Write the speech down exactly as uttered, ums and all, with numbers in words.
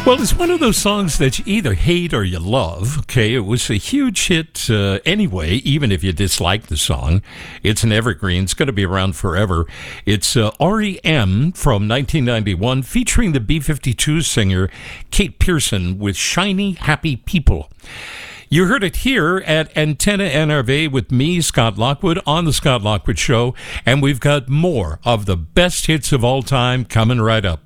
Well, it's one of those songs that you either hate or you love, okay? It was a huge hit uh, anyway, even if you dislike the song. It's an evergreen. It's going to be around forever. It's uh, R E M from nineteen ninety-one, featuring the B fifty-two singer Kate Pierson with Shiny Happy People. You heard it here at Antenna N R V with me, Scott Lockwood, on The Scott Lockwood Show, and we've got more of the best hits of all time coming right up.